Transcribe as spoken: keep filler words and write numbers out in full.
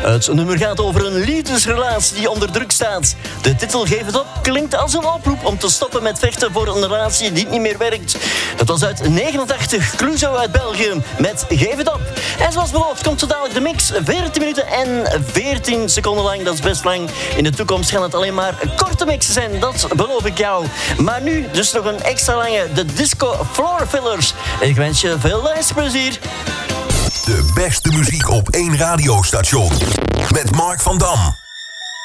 Het nummer gaat over een liefdesrelatie die onder druk staat. De titel Geef het op klinkt als een oproep om te stoppen met vechten voor een relatie die niet meer werkt. Dat was uit negenentachtig, Clouseau uit België met Geef het op. En zoals beloofd komt zo dadelijk de mix. veertien minuten en veertien seconden lang, dat is best lang. In de toekomst gaan het alleen maar korte mixen zijn, dat beloof ik jou. Maar nu dus nog een extra lange, de Disco Floor Fillers. Ik wens je veel luisterplezier. De beste muziek op één radiostation. Met Mark van Dam.